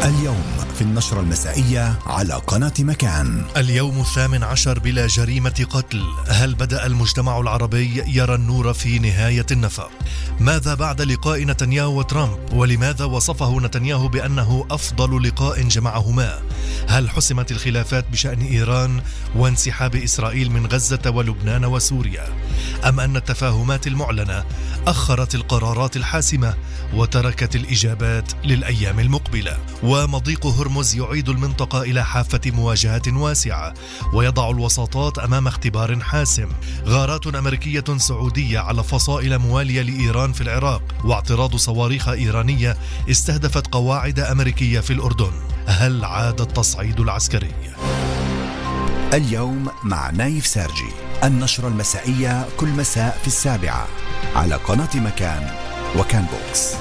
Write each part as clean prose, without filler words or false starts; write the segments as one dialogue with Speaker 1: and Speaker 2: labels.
Speaker 1: اليوم في النشرة المسائية على قناة مكان.
Speaker 2: اليوم 18 بلا جريمة قتل. هل بدأ المجتمع العربي يرى النور في نهاية النفق؟ ماذا بعد لقاء نتنياهو وترامب؟ ولماذا وصفه نتنياهو بأنه أفضل لقاء جمعهما؟ هل حسمت الخلافات بشأن إيران وانسحاب إسرائيل من غزة ولبنان وسوريا؟ أم أن التفاهمات المعلنة أخرت القرارات الحاسمة وتركت الإجابات للأيام المقبلة؟ ومضيق هرمز يعيد المنطقة إلى حافة مواجهة واسعة ويضع الوساطات أمام اختبار حاسم. غارات أمريكية سعودية على فصائل موالية لإيران في العراق، واعتراض صواريخ إيرانية استهدفت قواعد أمريكية في الأردن. هل عاد التصعيد العسكري؟
Speaker 1: اليوم مع نايف سارجي، النشرة المسائية كل مساء في 7 على قناة مكان وكان بوكس.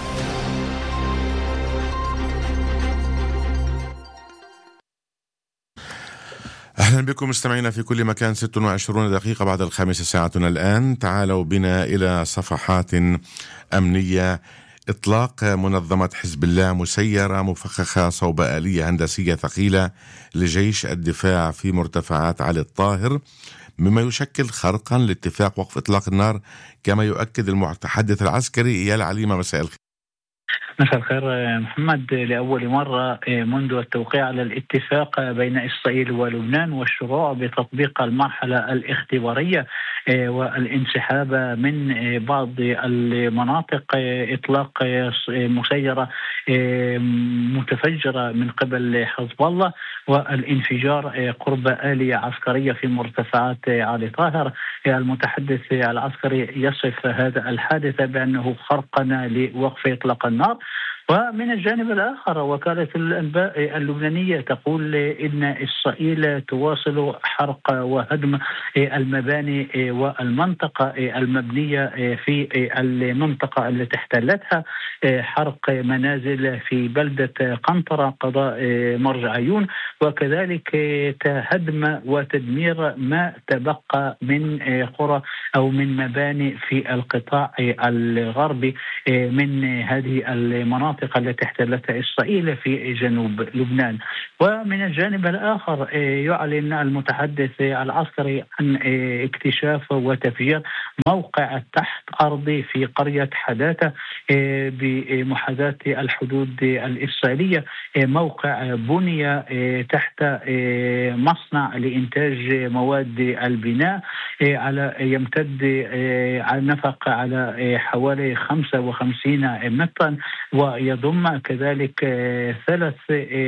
Speaker 3: أهلا بكم مستمعينا في كل مكان. 26 دقيقة بعد 5 ساعتنا الآن. تعالوا بنا إلى صفحات أمنية. إطلاق منظمة حزب الله مسيرة مفخخة صوب آلية هندسية ثقيلة لجيش الدفاع في مرتفعات علي الطاهر، مما يشكل خرقا لاتفاق وقف إطلاق النار، كما يؤكد المتحدث العسكري إيال عليمة. مساء الخير.
Speaker 4: مساء الخير محمد. لأول مرة منذ التوقيع على الاتفاق بين إسرائيل ولبنان والشروع بتطبيق المرحلة الاختبارية والانسحاب من بعض المناطق، إطلاق مسيرة متفجرة من قبل حزب الله والانفجار قرب آلية عسكرية في مرتفعات علي طاهر. المتحدث العسكري يصف هذا الحادث بأنه خرقنا لوقف إطلاق النار. ومن الجانب الآخر وكالة الأنباء اللبنانية تقول إن إسرائيل تواصل حرق وهدم المباني والمنطقة المبنية في المنطقة التي احتلتها، حرق منازل في بلدة قنطرة قضاء مرج عيون، وكذلك هدم وتدمير ما تبقى من قرى أو من مباني في القطاع الغربي من هذه المناطق التي احتلتها إسرائيل في جنوب لبنان. ومن الجانب الآخر يعلن المتحدث العسكري عن اكتشاف وتفجير موقع تحت أرضي في قرية حداثة بمحاذاة الحدود الإسرائيلية، موقع بني تحت مصنع لإنتاج مواد البناء على يمتد على نفق على حوالي 55 مترا، ويضم كذلك ثلاثة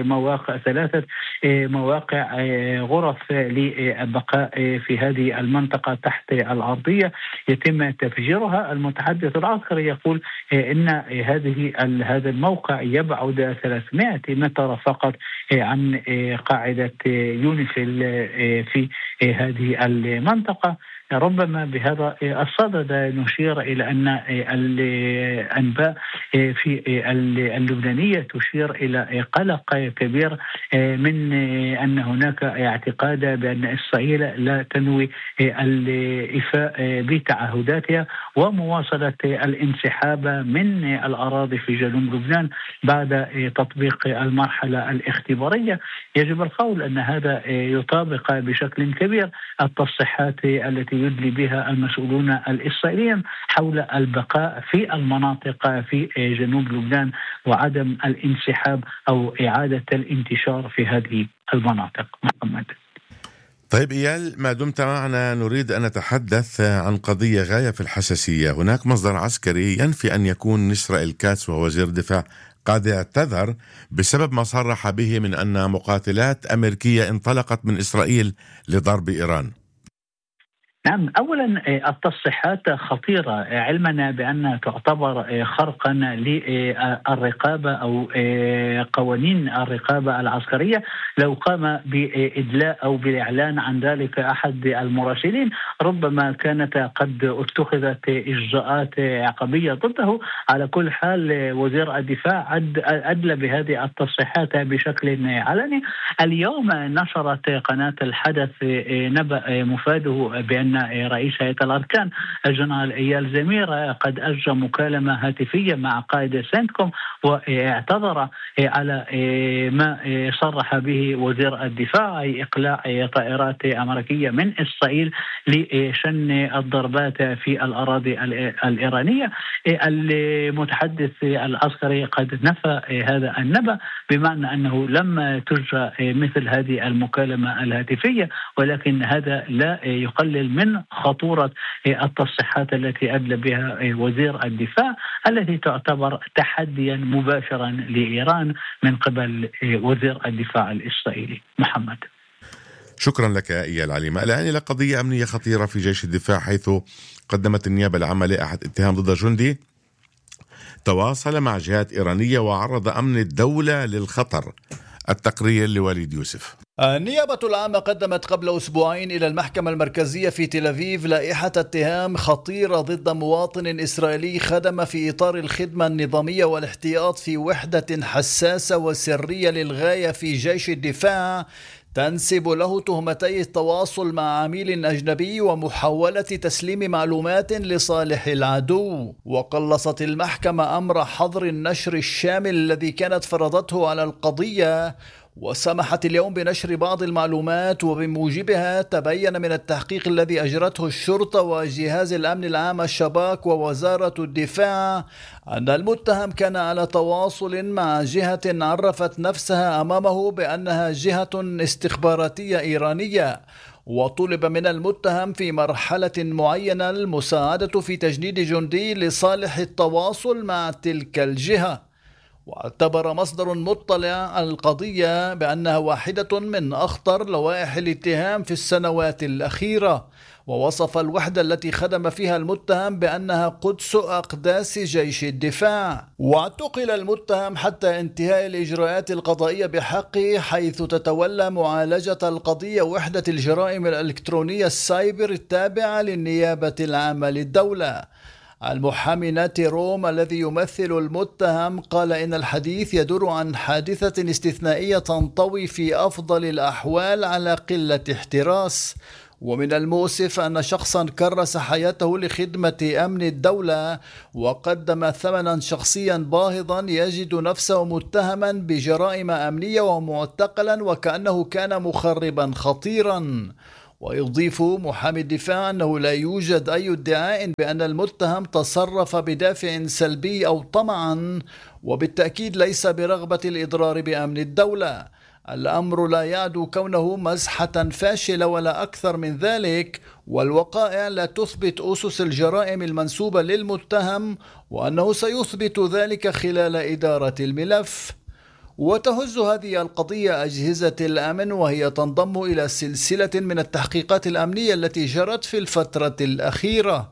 Speaker 4: مواقع غرف للبقاء في هذه المنطقة تحت الأرضية يتم تفجيرها. المتحدث العسكري يقول إن هذا الموقع يبعد 300 متر فقط عن قاعدة يونيفيل في هذه المنطقة. ربما بهذا الصدد نشير إلى أن الأنباء في اللبنانية تشير إلى قلق كبير من أن هناك اعتقاد بأن إسرائيل لا تنوي الإفاء بتعهداتها ومواصلة الانسحاب من الأراضي في جنوب لبنان بعد تطبيق المرحلة الاختبارية. يجب القول أن هذا يطابق بشكل كبير التصريحات التي يدلي بها المسؤولون الإسرائيليين حول البقاء في المناطق في جنوب لبنان وعدم الانسحاب أو إعادة الانتشار في هذه المناطق. محمد.
Speaker 3: طيب إيال، ما دمت معنا نريد أن نتحدث عن قضية غاية في الحساسية. هناك مصدر عسكري ينفي أن يكون نسر الكاتس وهو وزير الدفاع قد اعتذر بسبب ما صرح به من أن مقاتلات أمريكية انطلقت من إسرائيل لضرب إيران.
Speaker 4: نعم، أولا التصريحات خطيرة علمنا بأنها تعتبر خرقا للرقابة أو قوانين الرقابة العسكرية. لو قام بإدلاء أو بالإعلان عن ذلك أحد المراسلين ربما كانت قد اتخذت إجراءات عقابية ضده. على كل حال وزير الدفاع أدلى بهذه التصريحات بشكل علني. اليوم نشرت قناة الحدث نبأ مفاده بأن أن رئيس هيئة الأركان الجنرال إيال زمير قد أجرى مكالمة هاتفية مع قائد سنتكوم واعتذر على ما صرح به وزير الدفاع، أي إقلاع طائرات أمريكية من إسرائيل لشن الضربات في الأراضي الإيرانية. المتحدث العسكري قد نفى هذا النبأ بمعنى أنه لم تجرى مثل هذه المكالمة الهاتفية، ولكن هذا لا يقلل من خطورة التصريحات التي أدلى بها وزير الدفاع التي تعتبر تحديا مباشرا لإيران من قبل وزير الدفاع الإسرائيلي. محمد،
Speaker 3: شكرا لك إيال عليمة. الآن إلى قضية أمنية خطيرة في جيش الدفاع، حيث قدمت النيابة العامة لائحة اتهام ضد جندي تواصل مع جهات إيرانية وعرض أمن الدولة للخطر. التقرير لوليد يوسف.
Speaker 5: النيابة العامة قدمت قبل أسبوعين إلى المحكمة المركزية في تل أبيب لائحة اتهام خطيرة ضد مواطن إسرائيلي خدم في إطار الخدمة النظامية والاحتياط في وحدة حساسة وسرية للغاية في جيش الدفاع، تنسب له تهمتي التواصل مع عميل أجنبي ومحاولة تسليم معلومات لصالح العدو. وقلصت المحكمة أمر حظر النشر الشامل الذي كانت فرضته على القضية، وسمحت اليوم بنشر بعض المعلومات، وبموجبها تبين من التحقيق الذي أجرته الشرطة وجهاز الأمن العام الشباك ووزارة الدفاع أن المتهم كان على تواصل مع جهة عرفت نفسها أمامه بأنها جهة استخباراتية إيرانية، وطلب من المتهم في مرحلة معينة المساعدة في تجنيد جندي لصالح التواصل مع تلك الجهة. واعتبر مصدر مطلع على القضية بأنها واحدة من أخطر لوائح الاتهام في السنوات الأخيرة، ووصف الوحدة التي خدم فيها المتهم بأنها قدس أقداس جيش الدفاع. واعتقل المتهم حتى انتهاء الإجراءات القضائية بحقه، حيث تتولى معالجة القضية وحدة الجرائم الإلكترونية السايبر التابعة للنيابة العامة للدولة. المحامي ناتي روم الذي يمثل المتهم قال إن الحديث يدور عن حادثة استثنائية تنطوي في أفضل الأحوال على قلة احتراس، ومن المؤسف أن شخصا كرس حياته لخدمة أمن الدولة وقدم ثمنا شخصيا باهظا يجد نفسه متهما بجرائم أمنية ومعتقلا وكأنه كان مخربا خطيرا. ويضيف محامي الدفاع أنه لا يوجد أي ادعاء بأن المتهم تصرف بدافع سلبي أو طمعا، وبالتأكيد ليس برغبة الإضرار بأمن الدولة. الأمر لا يعدو كونه مزحة فاشلة ولا أكثر من ذلك، والوقائع لا تثبت أسس الجرائم المنسوبة للمتهم، وأنه سيثبت ذلك خلال إدارة الملف. وتهز هذه القضية أجهزة الأمن، وهي تنضم إلى سلسلة من التحقيقات الأمنية التي جرت في الفترة الأخيرة،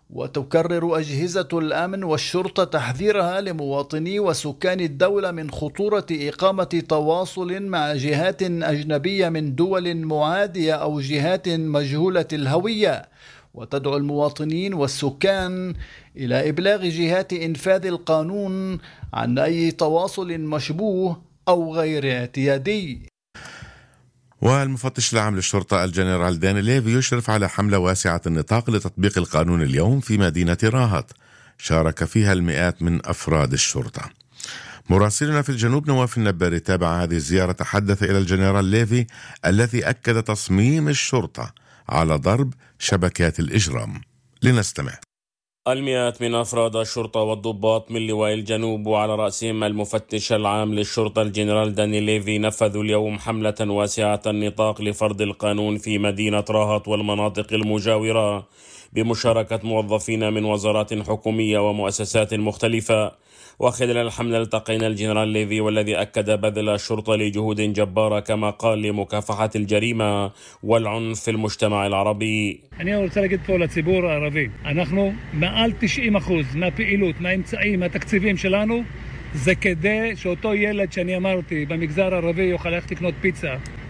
Speaker 5: وتكرر أجهزة الأمن والشرطة تحذيرها لمواطني وسكان الدولة من خطورة إقامة تواصل مع جهات أجنبية من دول معادية أو جهات مجهولة الهوية، وتدعو المواطنين والسكان إلى إبلاغ جهات إنفاذ القانون عن أي تواصل مشبوه أو غير اعتيادي.
Speaker 3: والمفتش العام للشرطة الجنرال داني ليفي يشرف على حملة واسعة النطاق لتطبيق القانون اليوم في مدينة راهط شارك فيها المئات من أفراد الشرطة. مراسلنا في الجنوب نواف النباري تابع هذه الزيارة، تحدث إلى الجنرال ليفي الذي أكد تصميم الشرطة على ضرب شبكات الإجرام. لنستمع.
Speaker 6: المئات من أفراد الشرطة والضباط من لواء الجنوب وعلى رأسهم المفتش العام للشرطة الجنرال داني ليفي نفذوا اليوم حملة واسعة النطاق لفرض القانون في مدينة راهط والمناطق المجاورة بمشاركة موظفين من وزارات حكومية ومؤسسات مختلفة. وخلال الحملة التقينا الجنرال ليفي والذي أكد بذل الشرطة لجهود جبارة كما قال لمكافحة الجريمة والعنف في المجتمع العربي.
Speaker 7: אני רוצה להגיד פה לציבור הערבי, אנחנו מעל 90% מהפעילות, מהאמצעים, מהתקציבים שלנו זה כדי שאותו ילד שאני אמרתי במגזר הערבי יוכל ללכת לקנות פיצה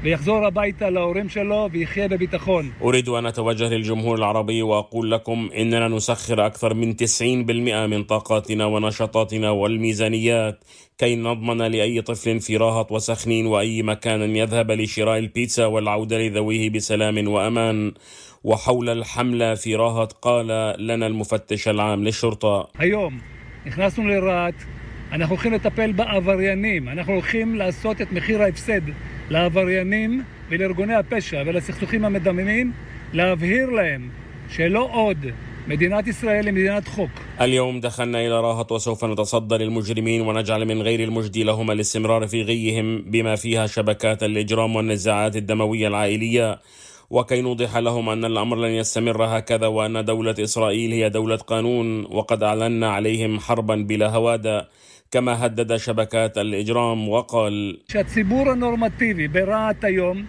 Speaker 7: ויחזור הביתה להורים שלו ויחיה בביטחון.
Speaker 6: أريد أن أتوجه للجمهور العربي وأقول لكم إننا نسخر أكثر من 90% من طاقاتنا ونشاطاتنا والميزانيات كي نضمن لأي طفل في راهط وسخنين وأي مكان يذهب لشراء البيتزا والعودة لذويه بسلام وأمان. وحول الحملة في راهط قال لنا المفتش العام للشرطة:
Speaker 7: היום נכנסנו לרהט, אנחנו הולכים לטפל בעבריינים, אנחנו הולכים לעשות את מחיר ההפסד לעבריינים ולארגוני הפשע ולסכסוכים המדממים, להבהיר להם שלא עוד مدينة إسرائيل مدينة خك.
Speaker 6: اليوم دخلنا إلى راهط وسوف نتصدى للمجرمين ونجعل من غير المجدي لهم الاستمرار في غيهم بما فيها شبكات الإجرام والنزاعات الدموية العائلية، وكي نوضح لهم أن الأمر لن يستمر هكذا وأن دولة إسرائيل هي دولة قانون وقد أعلنا عليهم حربا بلا هوادة. كما هدد شبكات الإجرام وقال:
Speaker 7: שהציבור הנורמטיבי ברהט היום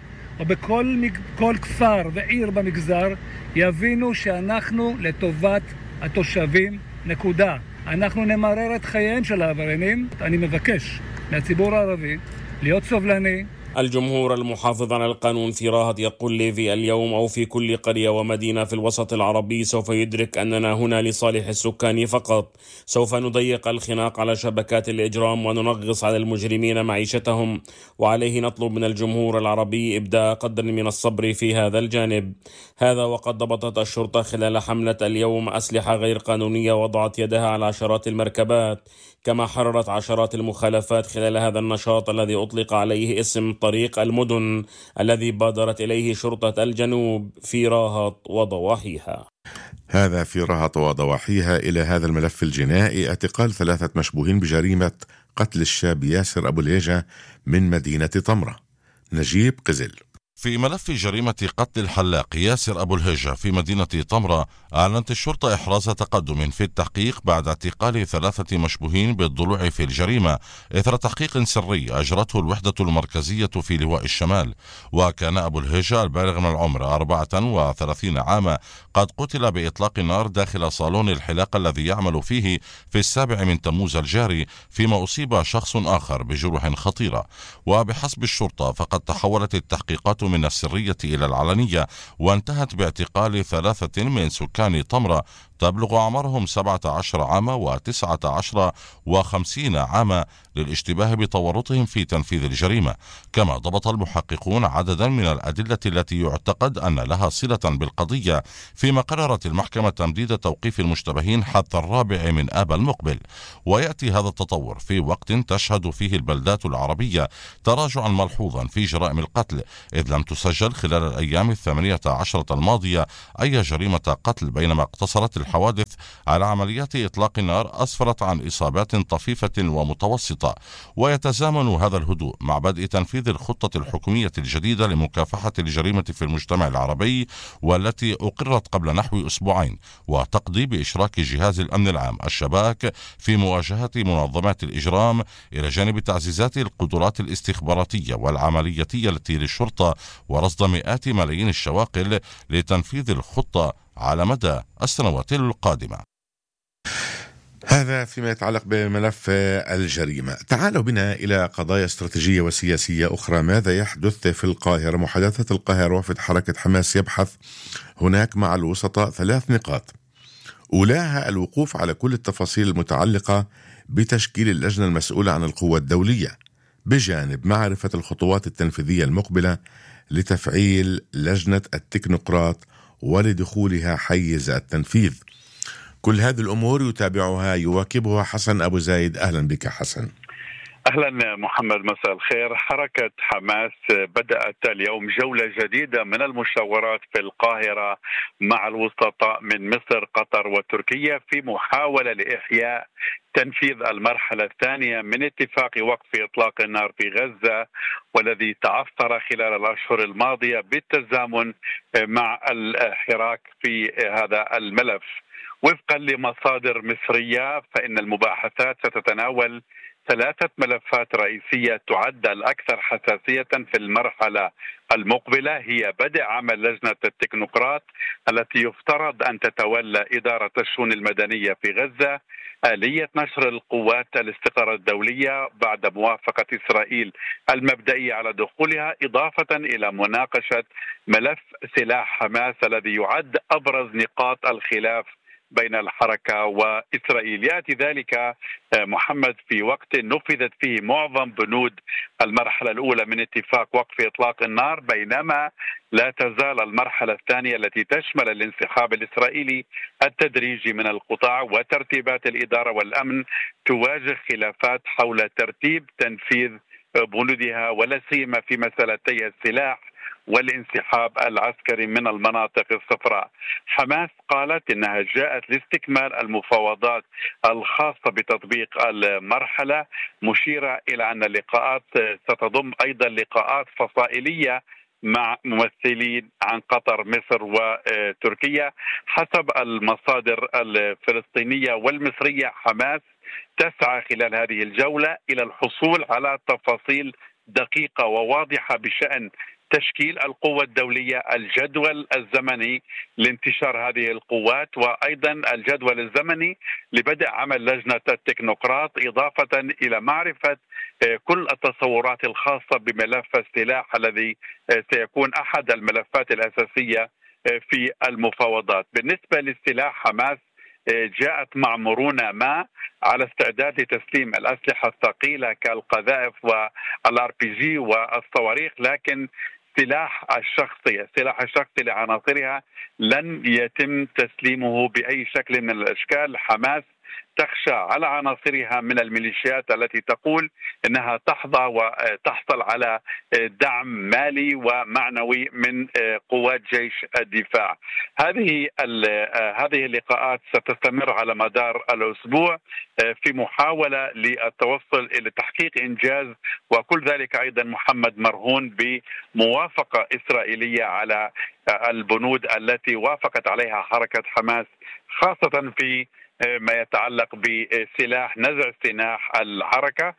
Speaker 7: ובכל כפר ועיר במגזר יבינו שאנחנו לטובת התושבים, נקודה. אנחנו נמרר את חייהם של העבריינים. אני מבקש מהציבור הערבי להיות סובלני.
Speaker 6: الجمهور المحافظ على القانون في راهط يقول ليفي: اليوم أو في كل قرية ومدينة في الوسط العربي سوف يدرك أننا هنا لصالح السكان فقط. سوف نضيق الخناق على شبكات الإجرام وننغص على المجرمين معيشتهم، وعليه نطلب من الجمهور العربي إبداء قدر من الصبر في هذا الجانب. هذا وقد ضبطت الشرطة خلال حملة اليوم أسلحة غير قانونية وضعت يدها على عشرات المركبات، كما حررت عشرات المخالفات خلال هذا النشاط الذي أطلق عليه اسم طريق المدن الذي بادرت إليه شرطة الجنوب في راهط وضواحيها.
Speaker 3: هذا في راهط وضواحيها. إلى هذا الملف الجنائي: اعتقال 3 مشبوهين بجريمة قتل الشاب ياسر أبو الهيجة من مدينة طمرة. نجيب قزل.
Speaker 8: في ملف جريمة قتل الحلاق ياسر أبو الهيجة في مدينة طمرة، أعلنت الشرطة إحراز تقدم في التحقيق بعد اعتقال 3 مشبوهين بالضلوع في الجريمة إثر تحقيق سري أجرته الوحدة المركزية في لواء الشمال. وكان أبو الهيجة البالغ من العمر 34 عاما قد قتل بإطلاق النار داخل صالون الحلاقة الذي يعمل فيه في 7 تموز الجاري، فيما أصيب شخص آخر بجروح خطيرة. وبحسب الشرطة فقد تحولت التحقيقات من السرية إلى العلنية، وانتهت باعتقال 3 من سكان طمرة تبلغ أعمارهم 17 عاما و19 و50 عاما للاشتباه بتورطهم في تنفيذ الجريمة. كما ضبط المحققون عددا من الأدلة التي يعتقد أن لها صلة بالقضية، فيما قررت المحكمة تمديد توقيف المشتبهين حتى 4 من آب المقبل. ويأتي هذا التطور في وقت تشهد فيه البلدات العربية تراجعا ملحوظا في جرائم القتل، إذ لم تسجل خلال الأيام 18 الماضية أي جريمة قتل، بينما اقتصرت الحوادث على عمليات إطلاق النار أسفرت عن إصابات طفيفة ومتوسطة. ويتزامن هذا الهدوء مع بدء تنفيذ الخطة الحكومية الجديدة لمكافحة الجريمة في المجتمع العربي، والتي أقرت قبل نحو أسبوعين، وتقضي بإشراك جهاز الأمن العام الشباك في مواجهة منظمات الإجرام، إلى جانب تعزيزات القدرات الاستخباراتية والعملياتية التي للشرطة، ورصد مئات ملايين الشواقل لتنفيذ الخطة على مدى السنوات القادمة.
Speaker 3: هذا فيما يتعلق بملف الجريمة. تعالوا بنا إلى قضايا استراتيجية وسياسية أخرى. ماذا يحدث في القاهرة؟ محادثة القاهرة، وفد حركة حماس يبحث هناك مع الوسطاء 3 نقاط، أولاها الوقوف على كل التفاصيل المتعلقة بتشكيل اللجنة المسؤولة عن القوى الدولية، بجانب معرفة الخطوات التنفيذية المقبلة لتفعيل لجنة التكنوقراط ولدخولها حيز التنفيذ. كل هذه الأمور يتابعها يواكبها حسن أبو زايد. أهلا بك حسن.
Speaker 9: أهلا محمد، مساء الخير. حركة حماس بدأت اليوم جولة جديدة من المشاورات في القاهرة مع الوسطاء من مصر، قطر وتركيا، في محاولة لإحياء تنفيذ المرحلة الثانية من اتفاق وقف إطلاق النار في غزة، والذي تعثر خلال الأشهر الماضية بالتزامن مع الحراك في هذا الملف. وفقا لمصادر مصرية فإن المباحثات ستتناول 3 ملفات رئيسية تعد الأكثر حساسية في المرحلة المقبلة، هي بدء عمل لجنة التكنوقراط التي يفترض أن تتولى إدارة الشؤون المدنية في غزة، آلية نشر القوات الاستقرار الدولية بعد موافقة إسرائيل المبدئية على دخولها، إضافة إلى مناقشة ملف سلاح حماس الذي يعد أبرز نقاط الخلاف بين الحركة وإسرائيل. يأتي ذلك محمد في وقت نفذت فيه معظم بنود المرحلة الأولى من اتفاق وقف إطلاق النار، بينما لا تزال المرحلة الثانية التي تشمل الانسحاب الإسرائيلي التدريجي من القطاع وترتيبات الإدارة والأمن تواجه خلافات حول ترتيب تنفيذ بنودها، ولا سيما في مسألتي السلاح والانسحاب العسكري من المناطق الصفراء. حماس قالت إنها جاءت لاستكمال المفاوضات الخاصة بتطبيق المرحلة، مشيرة إلى أن اللقاءات ستضم أيضا لقاءات فصائلية مع ممثلين عن قطر، مصر وتركيا. حسب المصادر الفلسطينية والمصرية، حماس تسعى خلال هذه الجولة إلى الحصول على تفاصيل دقيقة وواضحة بشأن تشكيل القوة الدولية، الجدول الزمني لانتشار هذه القوات، وأيضا الجدول الزمني لبدء عمل لجنة التكنوقراط، إضافة إلى معرفة كل التصورات الخاصة بملف السلاح الذي سيكون أحد الملفات الأساسية في المفاوضات. بالنسبة للسلاح، حماس جاءت مع مرونة ما على استعداد لتسليم الأسلحة الثقيلة كالقذائف والRPG والصواريخ، لكن السلاح الشخصي لعناصرها لن يتم تسليمه بأي شكل من الأشكال. حماس تخشى على عناصرها من الميليشيات التي تقول انها تحظى وتحصل على دعم مالي ومعنوي من قوات جيش الدفاع. هذه اللقاءات ستستمر على مدار الأسبوع في محاولة للتوصل إلى تحقيق إنجاز، وكل ذلك أيضا محمد مرهون بموافقة إسرائيلية على البنود التي وافقت عليها حركة حماس، خاصة في ما يتعلق بسلاح نزع سلاح الحركة.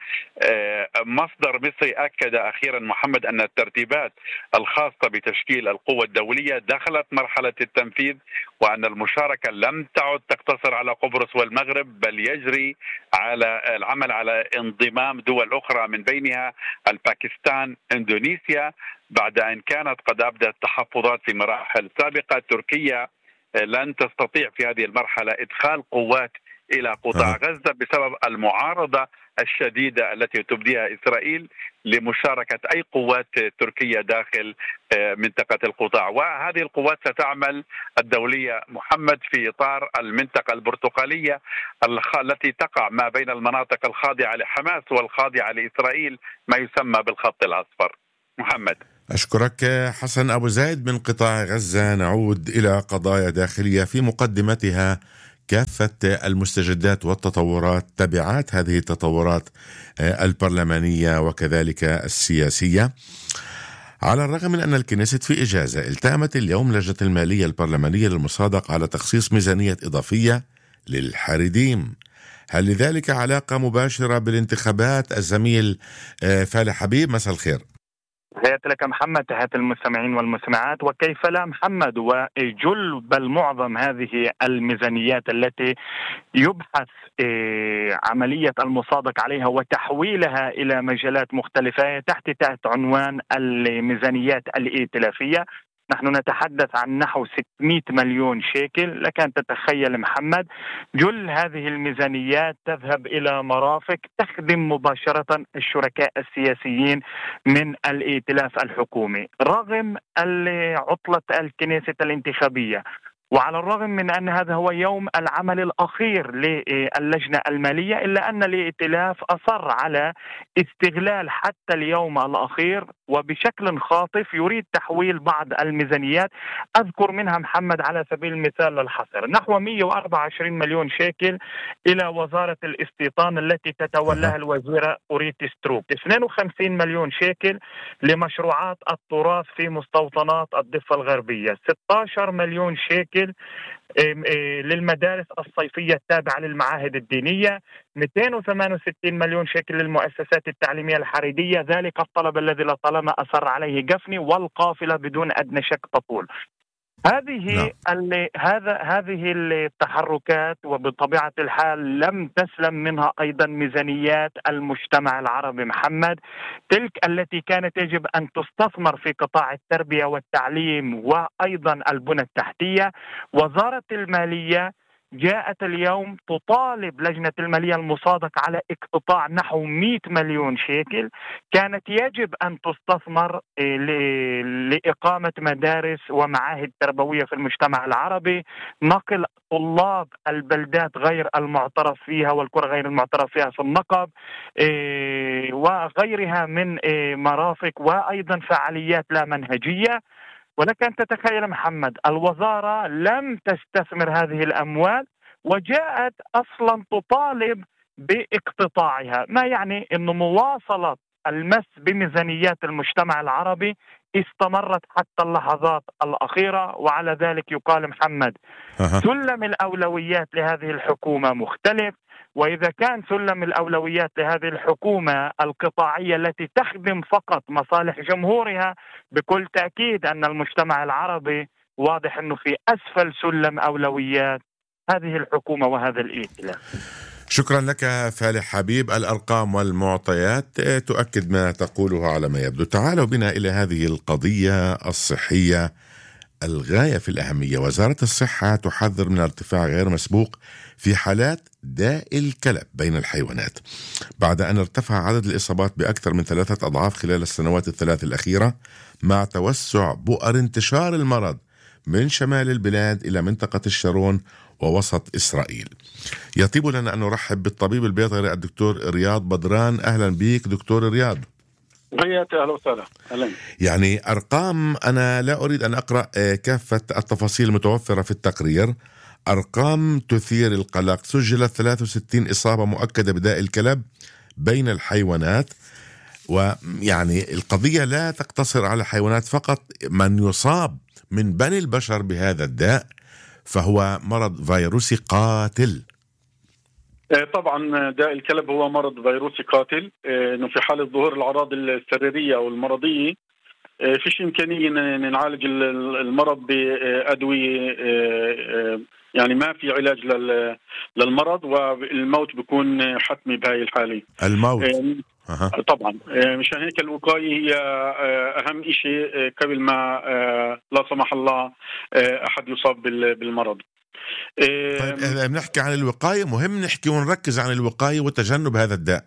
Speaker 9: مصدر مصري أكد أخيرا محمد أن الترتيبات الخاصة بتشكيل القوة الدولية دخلت مرحلة التنفيذ، وأن المشاركة لم تعد تقتصر على قبرص والمغرب، بل يجري على العمل على انضمام دول أخرى من بينها الباكستان، إندونيسيا، بعد أن كانت قد أبدت تحفظات في مراحل سابقة. تركيا لن تستطيع في هذه المرحلة إدخال قوات إلى قطاع غزة بسبب المعارضة الشديدة التي تبديها إسرائيل لمشاركة أي قوات تركية داخل منطقة القطاع. وهذه القوات ستعمل الدولية محمد في إطار المنطقة البرتقالية التي تقع ما بين المناطق الخاضعة لحماس والخاضعة لإسرائيل، ما يسمى بالخط الأصفر. محمد،
Speaker 3: أشكرك حسن أبو زايد من قطاع غزة. نعود إلى قضايا داخلية في مقدمتها كافة المستجدات والتطورات، تبعات هذه التطورات البرلمانية وكذلك السياسية. على الرغم من أن الكنيست في إجازة، التأمت اليوم لجنة المالية البرلمانية للمصادقة على تخصيص ميزانية إضافية للحريديم. هل لذلك علاقة مباشرة بالانتخابات؟ الزميل فالح حبيب، مساء الخير.
Speaker 10: تحياتي لك محمد، تحياتي المستمعين والمستمعات. وكيف لا محمد، وجل بل معظم هذه الميزانيات التي يبحث عملية المصادقة عليها وتحويلها إلى مجالات مختلفة تحت عنوان الميزانيات الائتلافية. نحن نتحدث عن نحو 600 مليون شيكل. لك أن تتخيل محمد، جل هذه الميزانيات تذهب إلى مرافق تخدم مباشرة الشركاء السياسيين من الائتلاف الحكومي، رغم عطلة الكنيست الانتخابية، وعلى الرغم من أن هذا هو يوم العمل الأخير للجنة المالية، إلا أن الائتلاف أصر على استغلال حتى اليوم الأخير وبشكل خاطف يريد تحويل بعض الميزانيات. أذكر منها محمد على سبيل المثال للحصر نحو 124 مليون شيكل إلى وزارة الاستيطان التي تتولاها الوزيرة أوريت ستروك، 52 مليون شيكل لمشروعات التراث في مستوطنات الضفة الغربية، 16 مليون شيكل للمدارس الصيفية التابعة للمعاهد الدينية، 268 مليون شيكل للمؤسسات التعليمية الحريدية. ذلك الطلب الذي لطالما أصر عليه قفني، والقافلة بدون أدنى شك تطول. هذه التحركات وبطبيعة الحال لم تسلم منها أيضا ميزانيات المجتمع العربي محمد، تلك التي كانت يجب أن تستثمر في قطاع التربية والتعليم وأيضا البنى التحتية. وزارة المالية جاءت اليوم تطالب لجنة المالية المصادقة على اقتطاع نحو 100 مليون شيكل كانت يجب أن تستثمر لإقامة مدارس ومعاهد تربوية في المجتمع العربي، نقل طلاب البلدات غير المعترف فيها والقرى غير المعترف فيها في النقب وغيرها من مرافق، وأيضا فعاليات لا منهجية. ولك أن تتخيل محمد الوزارة لم تستثمر هذه الأموال وجاءت أصلا تطالب باقتطاعها، ما يعني أن مواصلة المس بميزانيات المجتمع العربي استمرت حتى اللحظات الأخيرة. وعلى ذلك يقال محمد سلم الأولويات لهذه الحكومة مختلف، وإذا كان سلم الأولويات لهذه الحكومة القطاعية التي تخدم فقط مصالح جمهورها، بكل تأكيد أن المجتمع العربي واضح أنه في أسفل سلم أولويات هذه الحكومة وهذا الائتلاف.
Speaker 3: شكرا لك فالح حبيب. الأرقام والمعطيات تؤكد ما تقوله على ما يبدو. تعالوا بنا إلى هذه القضية الصحية الغاية في الأهمية. وزارة الصحة تحذر من ارتفاع غير مسبوق في حالات داء الكلب بين الحيوانات بعد أن ارتفع عدد الإصابات بأكثر من 3 أضعاف خلال السنوات الثلاث الأخيرة، مع توسع بؤر انتشار المرض من شمال البلاد إلى منطقة الشارون ووسط إسرائيل. يطيب لنا أن نرحب بالطبيب البيطري الدكتور رياض بدران. أهلا بك دكتور رياض.
Speaker 11: أهلا وسهلا.
Speaker 3: يعني أرقام، أنا لا أريد أن أقرأ كافة التفاصيل المتوفرة في التقرير، أرقام تثير القلق. سجلت 63 إصابة مؤكدة بداء الكلب بين الحيوانات، ويعني القضية لا تقتصر على الحيوانات فقط، من يصاب من بني البشر بهذا الداء فهو مرض فيروسي قاتل.
Speaker 11: طبعا داء الكلب هو مرض فيروسي قاتل، انه في حالة ظهور الأعراض السريرية أو المرضية فيش إمكانية نعالج المرض بأدوية، يعني ما في علاج للمرض، والموت بيكون حتمي بهاي الحالة.
Speaker 3: الموت
Speaker 11: طبعا مشان هيك الوقاية هي أهم شيء قبل ما لا سمح الله أحد يصاب بالمرض.
Speaker 3: طيب إذا بنحكي عن الوقاية مهم نحكي ونركز عن الوقاية وتجنب هذا الداء.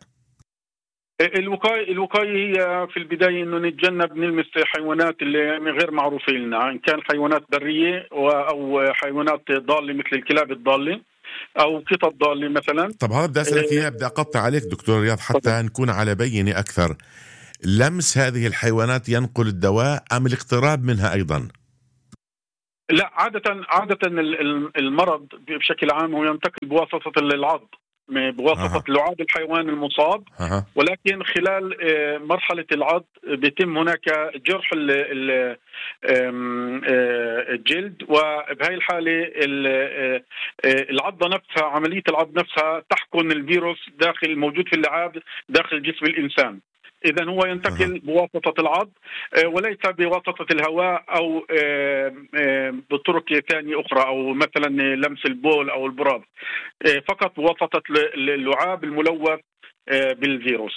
Speaker 11: الوقاية هي في البداية إنه نتجنب نلمس حيوانات اللي غير معروفة لنا، إن كان حيوانات برية أو حيوانات ضالة مثل الكلاب الضالة أو قطط ضالة مثلا.
Speaker 3: طب هذا بدي أسألك إياه، بدي أقطع عليك دكتور رياض حتى نكون على بينة أكثر. لمس هذه الحيوانات ينقل الدواء أم الاقتراب منها أيضا؟
Speaker 11: لا، عادة المرض بشكل عام هو ينتقل بواسطة العض، بواسطة لعاب الحيوان المصاب، ولكن خلال مرحلة العض بيتم هناك جرح الجلد، وبهاي الحالة العضة نفسها، عملية العض نفسها تحقن الفيروس داخل موجود في اللعاب داخل جسم الإنسان. إذن هو ينتقل بواسطة العض وليس بواسطة الهواء أو بطرق ثانية أخرى، أو مثلا لمس البول أو البراز، فقط بواسطة اللعاب الملوث بالفيروس.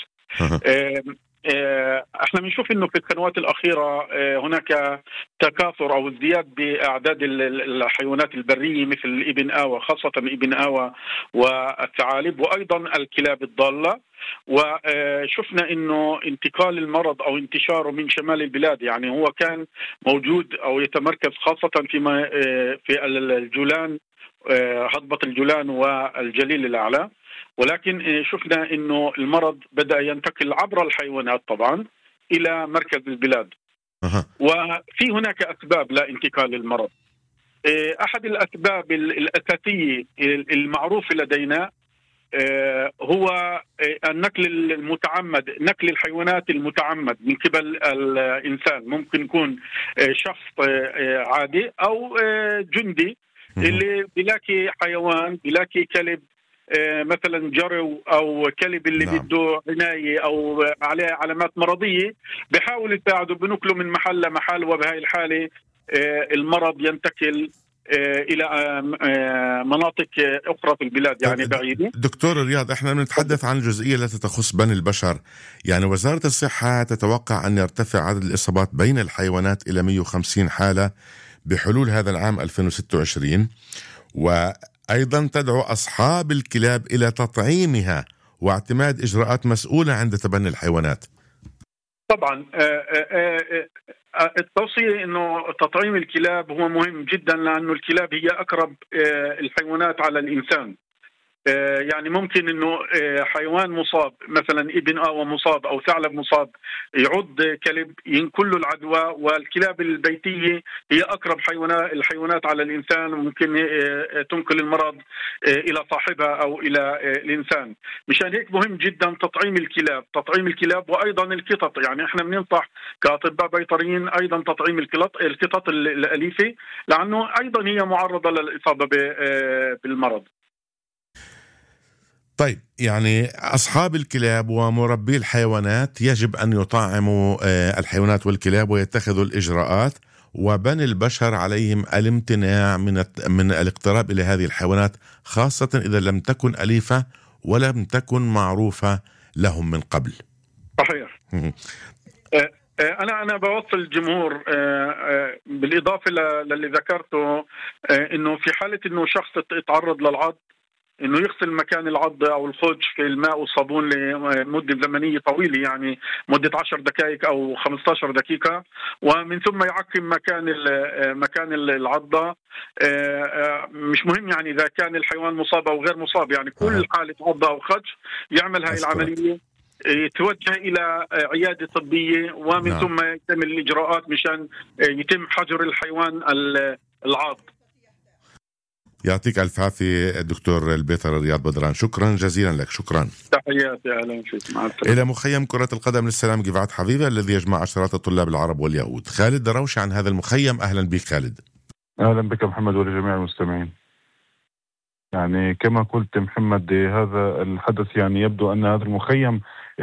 Speaker 11: احنا بنشوف انه في السنوات الاخيره هناك تكاثر او ازدياد باعداد الحيوانات البريه مثل الابن آوى، خاصه ابن آوى والثعالب، وايضا الكلاب الضاله. وشفنا انه انتقال المرض او انتشاره من شمال البلاد، يعني هو كان موجود او يتمركز خاصه في الجولان، هضبه الجولان والجليل الاعلى، ولكن شفنا انه المرض بدأ ينتقل عبر الحيوانات طبعا إلى مركز البلاد. وفي هناك أسباب لانتقال المرض. أحد الأسباب الأساسية المعروفة لدينا هو النقل المتعمد، نقل الحيوانات المتعمد من قبل الإنسان. ممكن يكون شخص عادي أو جندي اللي بيلاقي حيوان، بيلاقي كلب مثلا جرو أو كلب اللي بده عناية أو عليه علامات مرضية، بيحاول يساعده بنقله من محل لمحل، وبهاي الحالة المرض ينتقل إلى مناطق أخرى في البلاد يعني بعيدة.
Speaker 3: دكتور رياض، احنا بنتحدث عن الجزئية التي تخص بني البشر. يعني وزارة الصحة تتوقع أن يرتفع عدد الإصابات بين الحيوانات إلى 150 حالة بحلول هذا العام 2026، وأيضا تدعو أصحاب الكلاب إلى تطعيمها واعتماد إجراءات مسؤولة عند تبني الحيوانات.
Speaker 11: طبعا التوصية انه تطعيم الكلاب هو مهم جدا، لانه الكلاب هي اقرب الحيوانات على الانسان. يعني ممكن انه حيوان مصاب مثلا ابن آوى مصاب او ثعلب مصاب يعض كلب ينقل له العدوى، والكلاب البيتية هي اقرب الحيوانات على الانسان، وممكن تنقل المرض الى صاحبها او الى الانسان. مشان هيك مهم جدا تطعيم الكلاب وايضا القطط. يعني احنا بننصح كاطباء بيطريين ايضا تطعيم القطط الاليفة، لانه ايضا هي معرضة للاصابة بالمرض.
Speaker 3: طيب، يعني أصحاب الكلاب ومربي الحيوانات يجب أن يطعموا الحيوانات والكلاب ويتخذوا الإجراءات، وبني البشر عليهم الامتناع من الاقتراب إلى هذه الحيوانات، خاصة إذا لم تكن أليفة ولم تكن معروفة لهم من قبل.
Speaker 11: صحيح. أنا بوصل الجمهور بالإضافة للي ذكرته، إنه في حالة إنه شخص يتعرض للعض، إنه يغسل مكان العض أو الخدش في الماء والصابون لمدة زمنية طويلة، يعني مدة 10 دقائق أو 15 دقيقة، ومن ثم يعقم مكان العضة. مش مهم يعني إذا كان الحيوان مصاب أو غير مصاب، يعني كل حالة عضة أو خدش يعمل هاي العملية، يتوجه إلى عيادة طبية، ومن ثم يتم الإجراءات مشان يتم حجر الحيوان العاض.
Speaker 3: يعطيك ألف عافية دكتور البيطري رياض بدران، شكرا جزيلا لك. شكرا.
Speaker 11: تحياتي، أهلا فيك. مع السلامة.
Speaker 3: إلى مخيم كرة القدم للسلام جفعة حبيبة الذي يجمع عشرات الطلاب العرب واليهود. خالد دروشي عن هذا المخيم، أهلا بك خالد.
Speaker 12: أهلا بك محمد ولجميع المستمعين. يعني كما قلت محمد، هذا الحدث يعني يبدو أن هذا المخيم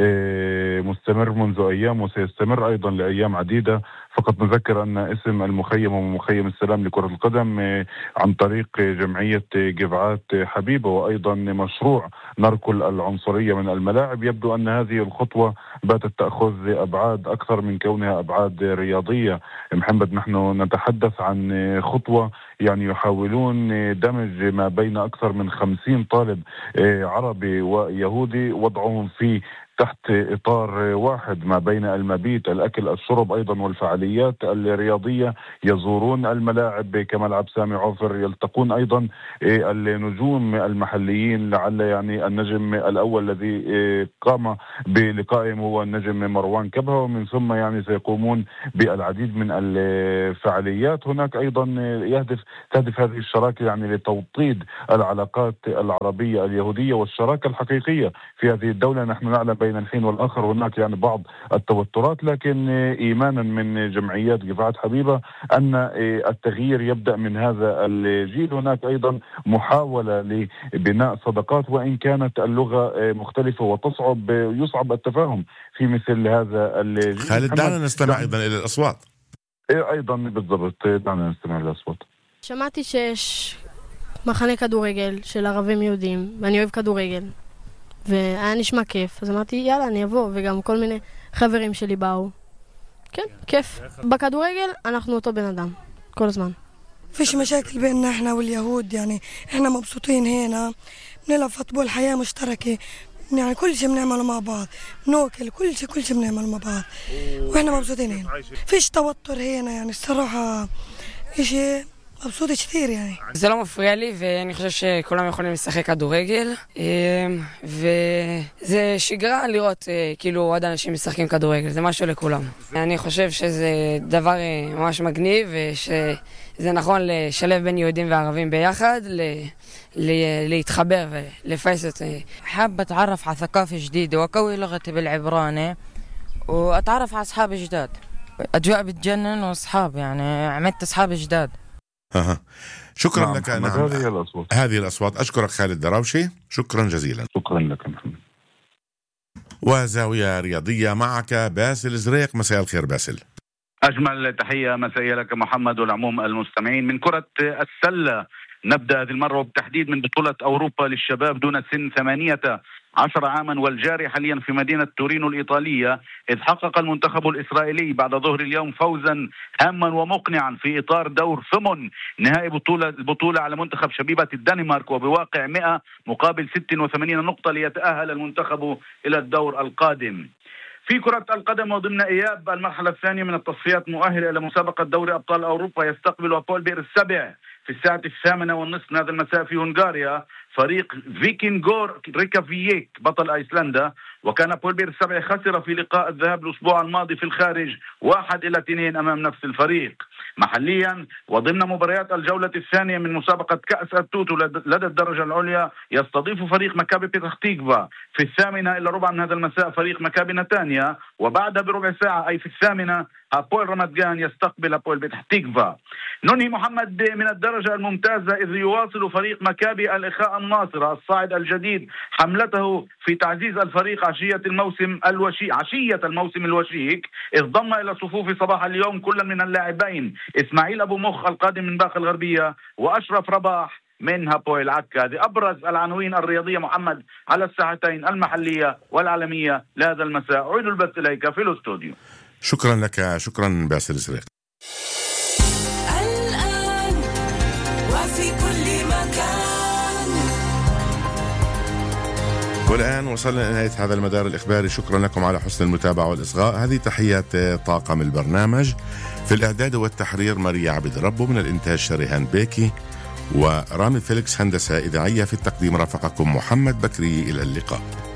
Speaker 12: مستمر منذ أيام وسيستمر أيضا لأيام عديدة. فقط نذكر أن اسم المخيم هو مخيم السلام لكرة القدم عن طريق جمعية جفعات حبيبة، وأيضا مشروع نركل العنصرية من الملاعب. يبدو أن هذه الخطوة باتت تأخذ أبعاد أكثر من كونها أبعاد رياضية. محمد، نحن نتحدث عن خطوة يعني يحاولون دمج ما بين أكثر من 50 طالب عربي ويهودي، وضعهم في تحت إطار واحد ما بين المبيت، الأكل، الشرب، أيضا والفعاليات الرياضية. يزورون الملاعب كملعب سامي عوفر، يلتقون أيضا النجوم المحليين. لعل يعني النجم الأول الذي قام بلقائهم هو النجم مروان كبهة، ومن ثم يعني سيقومون بالعديد من الفعاليات. هناك أيضا تهدف هذه الشراكة يعني لتوطيد العلاقات العربية اليهودية والشراكة الحقيقية في هذه الدولة. نحن نعلم بين الحين والآخر هناك يعني بعض التوترات، لكن إيمانا من جمعيات جفعات حبيبة أن التغيير يبدأ من هذا الجيل. هناك أيضا محاولة لبناء صداقات، وإن كانت اللغة مختلفة يصعب التفاهم في مثل هذا الجيل.
Speaker 3: خالد، دعنا נستمع أيضا إلى الأصوات.
Speaker 12: أيضا بالضبط، دعنا نستمع إلى الأصوات.
Speaker 13: שמעתי שיש מחנה כדורגל של ערבים יהודים, ואני אוהב כדורגל. והיה נשמע כיף, אז אמרתי יאללה אני אבוא, וגם כל מיני חברים שלי באו. כן, كيف. בכדורגל אנחנו אותו בן אדם כל הזמן.
Speaker 14: فيش مشاكل بيننا احنا واليهود، يعني احنا مبسوطين هنا، بنلعب فوتبول، حياة مشتركة، يعني كل شيء بنعمله مع بعض، بناكل كل شيء بنعمله مع بعض، واحنا مبسوطين هنا. فيش توتر هنا، يعني الصراحة اشي مبسوط كثير يعني.
Speaker 15: זה לא מפריע לי, ואני חושב שכולם יכולים לשחק כדורגל, וזה שגרה לראות כאילו עוד אנשים משחקים כדורגל, זה משהו לכולם. אני חושב שזה דבר ממש מגניב, ושזה נכון לשלב בין יהודים וערבים ביחד, להתחבר ולפייס את זה.
Speaker 16: حابة أتعرف على ثقافة جديدة وأقوي لغتي بالعبراني وأتعرف على أصحاب جداد. أجواء بتجنن وأصحاب يعني عملت أصحاب جداد.
Speaker 3: شكرا لك. نعم هذه الأصوات. أشكرك خالد دراوشي، شكرا جزيلا.
Speaker 12: شكرا لك محمد.
Speaker 3: وزاوية رياضية معك باسل زريق. مساء الخير باسل.
Speaker 9: أجمل تحية مسائية لك محمد والعموم المستمعين. من كرة السلة نبدأ هذه المرة وبالتحديد من بطولة أوروبا للشباب دون سن 18 عاما والجاري حاليا في مدينة تورينو الإيطالية، إذ حقق المنتخب الإسرائيلي بعد ظهر اليوم فوزا هاما ومقنعا في إطار دور ثمن نهائي البطولة على منتخب شبيبة الدنمارك، وبواقع 100 مقابل 86 نقطة ليتأهل المنتخب إلى الدور القادم. في كرة القدم وضمن إياب المرحلة الثانية من التصفيات مؤهلة إلى مسابقة دوري أبطال أوروبا، يستقبل أبول بئر السبع في الساعة 8:30 من هذا المساء في هنغاريا فريق فيكينغور ريكافييك بطل أيسلندا. وكان أبول بئر السبع خسر في لقاء الذهاب الأسبوع الماضي في الخارج 1-2 أمام نفس الفريق. محليا وضمن مباريات الجولة الثانية من مسابقة كأس التوتو لدى الدرجة العليا، يستضيف فريق مكابي بيتخ تيكفا في 8:45 من هذا المساء فريق مكابي نتانيا، وبعدها بربع ساعة أي في 8 هابويل رمات جان يستقبل هابويل بيتخ تيكفا. ننهي محمد من الدرجة الممتازة، إذ يواصل فريق مكابي الإخاء الناصر الصاعد الجديد حملته في تعزيز الفريق عشية الموسم الوشيك، إذ ضم إلى صفوف صباح اليوم كل من اللاعبين إسماعيل أبو مخ القادم من باقة الغربية وأشرف رباح من هابويل عكا. هذه أبرز العناوين الرياضية محمد على الساحتين المحلية والعالمية لهذا المساء. أعيد البث إليك في الاستوديو.
Speaker 3: شكرا لك. شكرا باسل زريق.
Speaker 17: الآن وفي كل مكان.
Speaker 3: والآن وصلنا إلى نهاية هذا المدار الإخباري. شكرا لكم على حسن المتابعة والإصغاء. هذه تحيات طاقم البرنامج، في الإعداد والتحرير ماريا عبد ربه، من الإنتاج شريهان بيكي، ورامي فيليكس هندسة إذاعية، في التقديم رافقكم محمد بكري. إلى اللقاء.